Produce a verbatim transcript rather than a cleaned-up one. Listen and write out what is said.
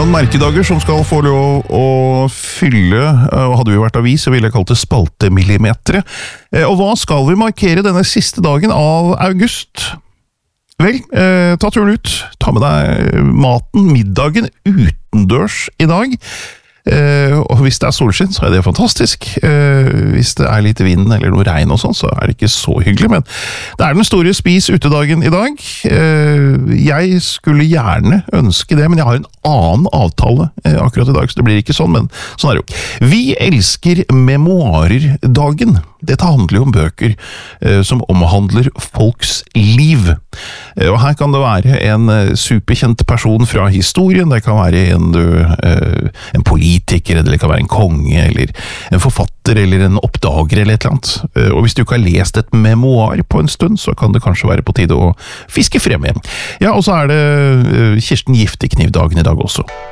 er noen merkedager som skal få lov å fylle, og hadde vi vært avis, så ville jeg kalt det spaltemillimetere. Og hva skal vi markere denne siste dagen av august? Vel, eh, ta turen ut, ta med deg maten, middagen utendørs i dag. Eh, og hvis det er solskinn, så er det fantastisk. Eh, hvis det er litt vind eller noe regn og sånn, så er det ikke så hyggelig, men det er den store spis utedagen i dag. Eh, jeg skulle gjerne ønske det, men jeg har en annen avtale eh, akkurat i dag, så det blir ikke sånn, men sånn er det jo. Vi elsker memoarer-dagen. Dette handler jo om bøker eh, som omhandler folks liv. Eh, og her kan det være en eh, superkjent person fra historien, det kan være en, du, eh, en politiker, eller det kan være en konge, eller en forfatter, eller en oppdager, eller et eller annet. Eh, og hvis du ikke har lest et memoar på en stund, så kan det kanskje være på tide å fiske frem igjen. Ja, og så er det eh, Kirsten Giftekniv-dagen i dag også.